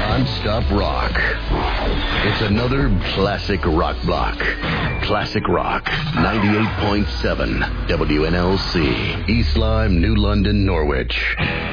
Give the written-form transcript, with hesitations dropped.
non-stop rock. It's another classic rock block. Classic Rock, 98.7 WNLC, East Lyme, New London, Norwich.